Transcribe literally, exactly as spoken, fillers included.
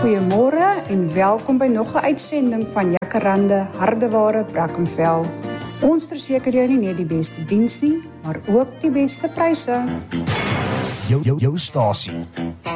Goeiemôre en welkom by nog 'n uitsending van Jacaranda Hardeware Brackenfell. Ons verseker jou nie net die beste diens nie, maar ook die beste pryse. Jou, jou, jou stasie